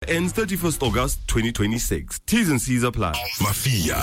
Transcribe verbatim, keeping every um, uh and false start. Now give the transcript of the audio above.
ends thirty-first August twenty twenty-six. T's and C's apply. Mafia.